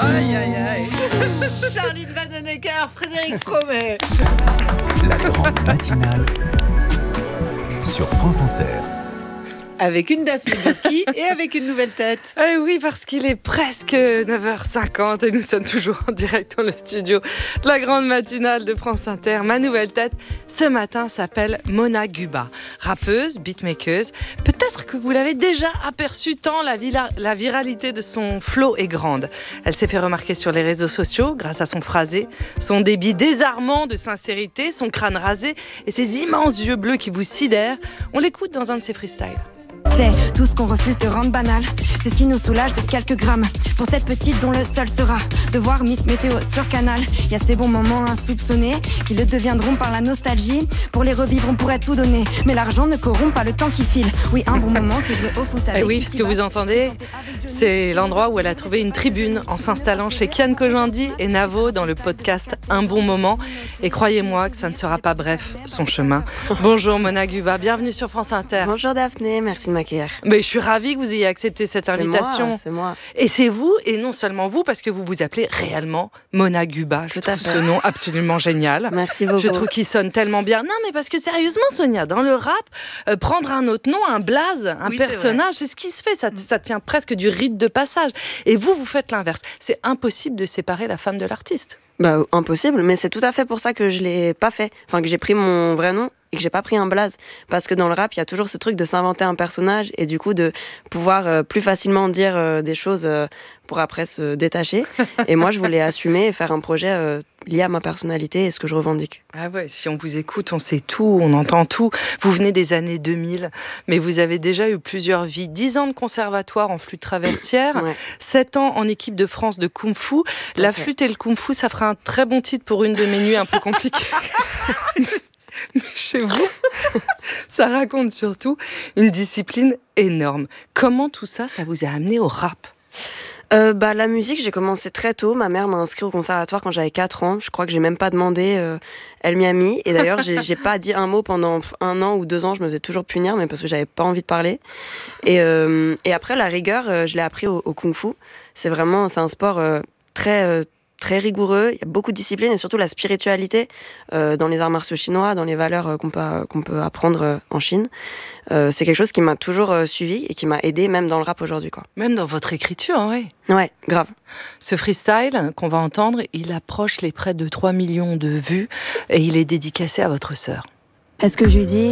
Aïe, aïe, aïe. Charline Vanhoenacker, Frédéric Fromet. La grande matinale sur France Inter. Avec une Daphné Burki et avec une nouvelle tête. Eh oui, parce qu'il est presque 9h50 et nous sommes toujours en direct dans le studio de la grande matinale de France Inter. Ma nouvelle tête, ce matin, s'appelle Mona Guba. Rappeuse, beatmakeuse. Peut-être que vous l'avez déjà aperçue tant la viralité de son flow est grande. Elle s'est fait remarquer sur les réseaux sociaux grâce à son phrasé, son débit désarmant de sincérité, son crâne rasé et ses immenses yeux bleus qui vous sidèrent. On l'écoute dans un de ses freestyles. C'est tout ce qu'on refuse de rendre banal. C'est ce qui nous soulage de quelques grammes. Pour cette petite dont le seul sera de voir Miss Météo sur Canal. Il y a ces bons moments insoupçonnés qui le deviendront par la nostalgie. Pour les revivre, on pourrait tout donner. Mais l'argent ne corrompt pas le temps qui file. Oui, un bon moment, c'est jouer au foot avec. Et oui, ce que vous entendez, c'est l'endroit où elle a trouvé une tribune en s'installant chez Kian Kojandi et Navo dans le podcast Un bon moment. Et croyez-moi que ça ne sera pas bref, son chemin. Bonjour Mona Guba, bienvenue sur France Inter. Bonjour Daphné, merci de m'accueillir. Mais je suis ravie que vous ayez accepté cette invitation. C'est moi. Et c'est vous, et non seulement vous, parce que vous vous appelez réellement Mona Guba. Je trouve ce nom absolument génial. Merci beaucoup. Je trouve qu'il sonne tellement bien. Non, mais parce que sérieusement, Sonia, dans le rap, prendre un autre nom, un blaze, un personnage, c'est ce qui se fait. Ça tient presque du rite de passage. Et vous faites l'inverse. C'est impossible de séparer la femme de l'artiste. Bah, impossible, mais c'est tout à fait pour ça que je l'ai pas fait. Enfin, que j'ai pris mon vrai nom et que j'ai pas pris un blaze. Parce que dans le rap, il y a toujours ce truc de s'inventer un personnage et du coup de pouvoir plus facilement dire des choses pour après se détacher. Et moi, je voulais assumer et faire un projet lié à ma personnalité et ce que je revendique. Ah ouais, si on vous écoute, on sait tout, on entend tout. Vous venez des années 2000, mais vous avez déjà eu plusieurs vies. 10 ans de conservatoire en flûte traversière, 7 ans en équipe de France de Kung Fu. La flûte et le Kung Fu, ça fera un très bon titre pour une de mes nuits un peu compliquées. Mais chez vous, ça raconte surtout une discipline énorme. Comment tout ça, ça vous a amené au rap ? La musique, j'ai commencé très tôt. Ma mère m'a inscrit au conservatoire quand j'avais 4 ans. Je crois que j'ai même pas demandé. Elle m'y a mis. Et d'ailleurs, j'ai pas dit un mot pendant 1 an ou 2 ans. Je me faisais toujours punir, mais parce que j'avais pas envie de parler. Et après, la rigueur, je l'ai appris au Kung Fu. C'est un sport très rigoureux, il y a beaucoup de disciplines et surtout la spiritualité dans les arts martiaux chinois, dans les valeurs qu'on peut apprendre en Chine. C'est quelque chose qui m'a toujours suivi et qui m'a aidé même dans le rap aujourd'hui, quoi. Même dans votre écriture, oui. Ouais, grave. Ce freestyle qu'on va entendre, il approche les près de 3 millions de vues et il est dédicacé à votre sœur. Est-ce que je lui dis